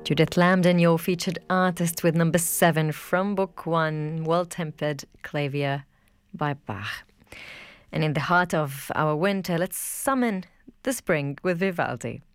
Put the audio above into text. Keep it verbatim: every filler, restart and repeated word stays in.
Judith Lambden, your featured artist with number seven from book one, Well-Tempered Clavier by Bach. And in the heart of our winter, let's summon the spring with Vivaldi.